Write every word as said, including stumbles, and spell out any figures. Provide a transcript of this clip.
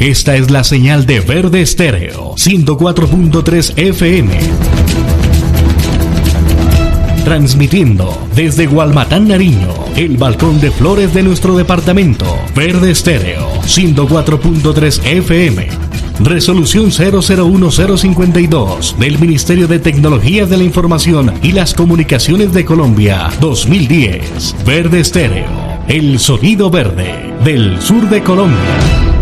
Esta es la señal de Verde Estéreo, ciento cuatro punto tres F M. Transmitiendo desde Gualmatán, Nariño, el balcón de flores de nuestro departamento. Verde Estéreo, ciento cuatro punto tres F M. Resolución cero cero uno cero cincuenta y dos del Ministerio de Tecnologías de la Información y las Comunicaciones de Colombia, dos mil diez. Verde Estéreo, el sonido verde del sur de Colombia.